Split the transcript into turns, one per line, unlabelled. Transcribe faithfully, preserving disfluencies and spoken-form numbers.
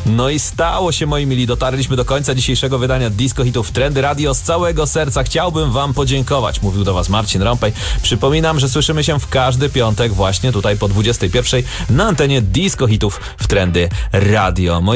No i stało się, moi mili, dotarliśmy do końca dzisiejszego wydania Disco Hitów Trendy Radio. Z całego serca chciałbym wam podziękować. Mówił do was Marcin Rąpej. Przypominam, że słyszymy się w każdy piątek właśnie tutaj po dwudziestej pierwszej na antenie Disco Hitów w Trendy Radio. Moi